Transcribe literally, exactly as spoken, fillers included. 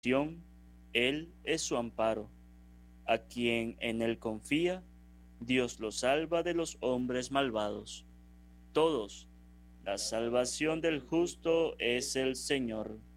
Él es su amparo. A quien en él confía, Dios lo salva de los hombres malvados. Todos, la salvación del justo es el Señor.